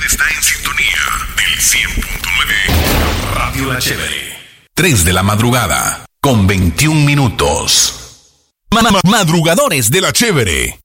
está en sintonía del 100.9 Radio La Chévere. 3 de la madrugada, con 21 minutos. Madrugadores de La Chévere.